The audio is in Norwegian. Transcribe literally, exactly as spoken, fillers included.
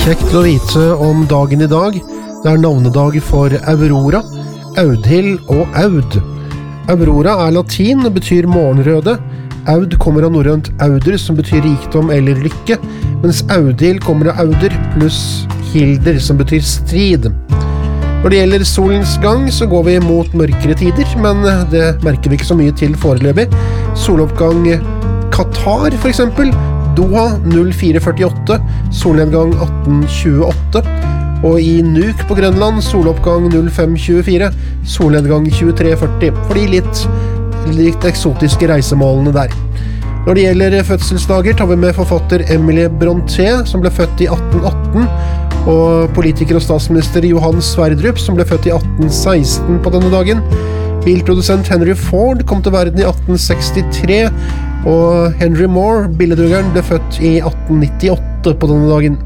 Kjekt å vite om dagen i dag. Det er navnedag for Aurora, Audhild og Aud. Aurora er latin og betyr morgenrøde. Aud kommer av norrønt auder, som betyr rikdom eller lykke, mens Audhild kommer av auder pluss hilder, som betyr strid. Når det gjelder solens gang, så går vi mot mørkere tider, men det merker vi ikke så mye til foreløpig. Soloppgang Qatar, for eksempel. Doha null fire førtiåtte, solnedgang atten tjueåtte. Og i Nuuk på Grønland, soloppgang null fem tjuefire, solnedgang tjuetre førti, for de litt, litt eksotiske reisemålene der. Når det gjelder fødselsdager, tar vi med forfatter Emilie Brontë, som ble født i atten atten, og politiker og statsminister Johan Sverdrup, som ble født i atten seksten på denne dagen. Bilprodusent Henry Ford kom til verden i atten sekstitre, og Henry Moore, billedhuggeren, ble født i atten nittiåtte på denne dagen.